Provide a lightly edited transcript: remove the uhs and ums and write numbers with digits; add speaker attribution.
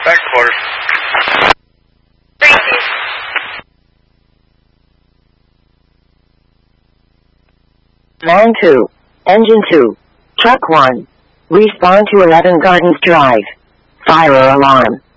Speaker 1: Back quarters.
Speaker 2: 3.
Speaker 3: Man 2. Engine 2. Truck 1. Respawn to 11 Gardens Drive. Fire alarm.